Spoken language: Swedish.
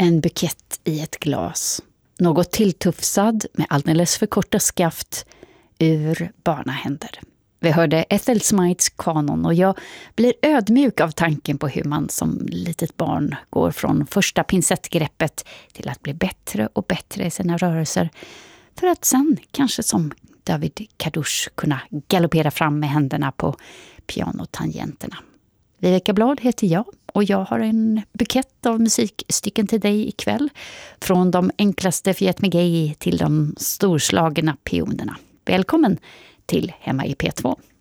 En bukett i ett glas. Något tilltufsad med alldeles för korta skaft ur barnahänder. Vi hörde Ethel Smites kanon och jag blir ödmjuk av tanken på hur man som litet barn går från första pincettgreppet till att bli bättre och bättre i sina rörelser. För att sen, kanske som David Kadouche, kunna galoppera fram med händerna på pianotangenterna. Viveka Blad heter jag och jag har en bukett av musikstycken till dig ikväll. Från de enklaste Fiat Mégay till de storslagna pionerna. Välkommen till Hemma i P2.